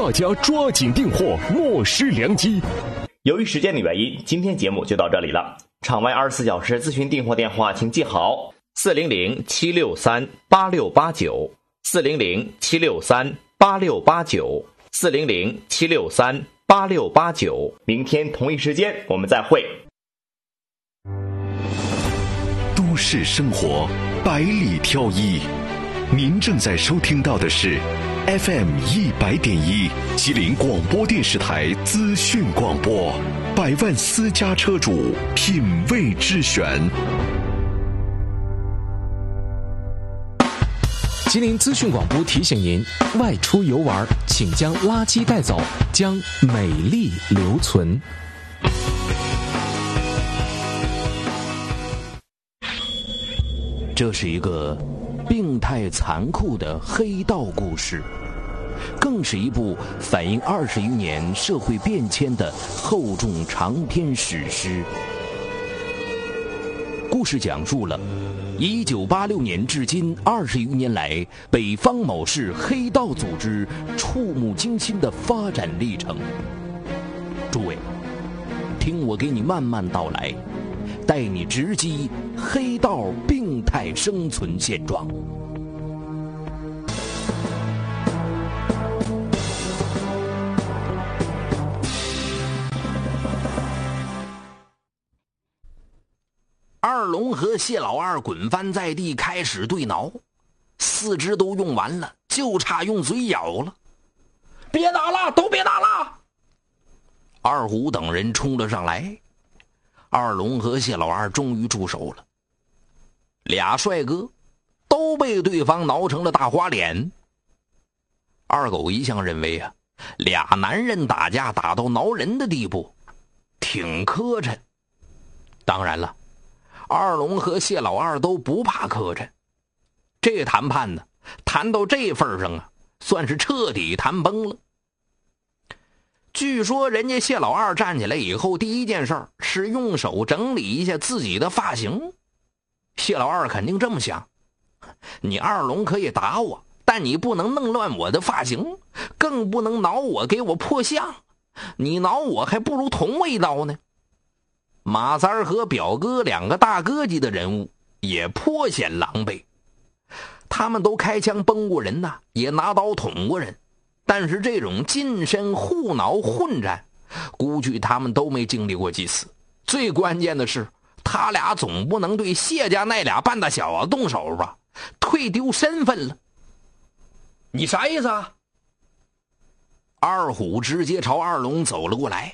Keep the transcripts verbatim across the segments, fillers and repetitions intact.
大家抓紧订货，莫失良机。 由于时间的原因，今天节目就到这里了。场外二十四小时咨询订货电话请记好：四零零七六三八六八九，四零零七六三八六八九，四零零七六三八六八九。明天同一时间我们再会。 都市生活百里挑一，您正在收听到的是 F M 一百点一吉林广播电视台资讯广播，百万私家车主品味之选。 吉林资讯广播提醒您：外出游玩，请将垃圾带走，将美丽留存。 这是一个病态残酷的黑道故事，更是一部反映二十余年社会变迁的厚重长篇史诗。故事讲述了一九八六年至今二十余年来北方某市黑道组织触目惊心的发展历程。诸位，听我给你慢慢道来，带你直击黑道病态生存现状。二龙和谢老二滚翻在地，开始对挠，四肢都用完了，就差用嘴咬了。别打了，都别打了！二虎等人冲了上来，二龙和谢老二终于住手了。俩帅哥都被对方挠成了大花脸。二狗一向认为啊，俩男人打架打到挠人的地步，挺磕碜。当然了，二龙和谢老二都不怕磕碜。这谈判呢，谈到这份上啊，算是彻底谈崩了。据说人家谢老二站起来以后，第一件事是用手整理一下自己的发型。谢老二肯定这么想：你二龙可以打我，但你不能弄乱我的发型，更不能挠我给我破相。你挠我还不如捅我一刀呢。马三儿和表哥两个大哥级的人物也颇显狼狈，他们都开枪崩过人呐，也拿刀捅过人，但是这种近身互挠混战，估计他们都没经历过几次。最关键的是，他俩总不能对谢家那俩半大小子动手吧，忒丢身份了。你啥意思啊？二虎直接朝二龙走了过来。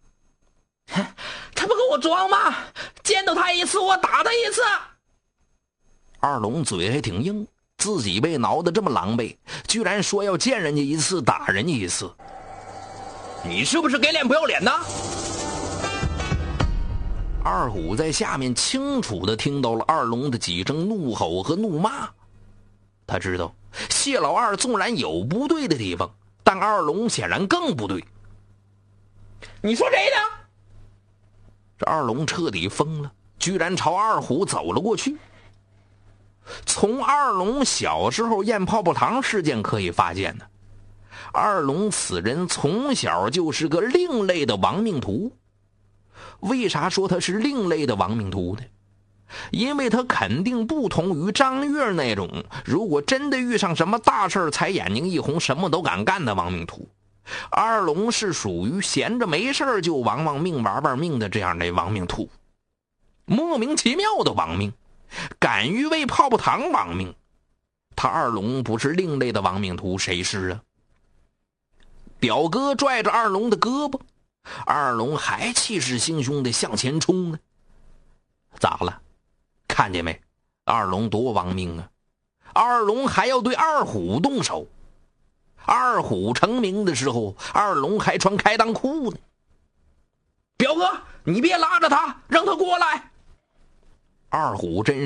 他不跟我装吗？见到他一次我打他一次。二龙嘴还挺硬，自己被挠得这么狼狈，居然说要见人家一次打人家一次。你是不是给脸不要脸呢？二虎在下面清楚地听到了二龙的几声怒吼和怒骂。他知道谢老二纵然有不对的地方，但二龙显然更不对。你说谁呢？这二龙彻底疯了，居然朝二虎走了过去。从二龙小时候验泡泡糖事件可以发现呢，二龙此人从小就是个另类的亡命徒。为啥说他是另类的亡命徒呢？因为他肯定不同于张月那种如果真的遇上什么大事才眼睛一红什么都敢干的亡命徒。二龙是属于闲着没事就亡亡命玩玩命的这样的亡命徒，莫名其妙的亡命，敢于为泡泡糖亡命。他二龙不是另类的亡命徒，谁是啊？表哥拽着二龙的胳膊，二龙还气势汹汹的向前冲呢。咋了？看见没？二龙多亡命啊！二龙还要对二虎动手。二虎成名的时候，二龙还穿开裆裤呢。表哥，你别拉着他，让他过来。二虎真